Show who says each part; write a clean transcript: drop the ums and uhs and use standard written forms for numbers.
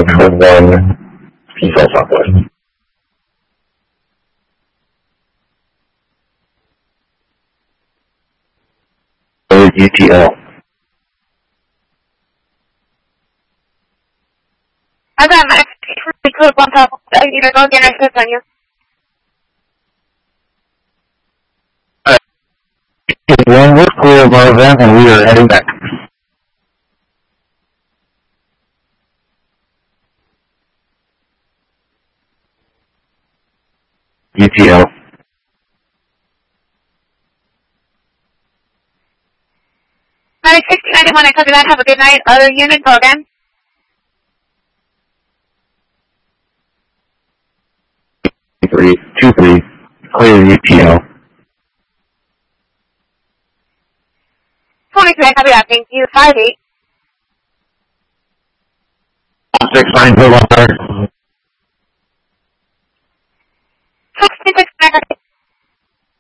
Speaker 1: November 1, East Southwest. UTL.
Speaker 2: I got Max clip on top. I need to go get our clip on you.
Speaker 1: One, we're clear of our event and we are heading back. UTL.
Speaker 2: Medic 1691, I copy that. Have a good night. Other unit, go again.
Speaker 1: Two three, clear UTL.
Speaker 2: 23, I copy that. Thank you. 58.
Speaker 1: 6 9 1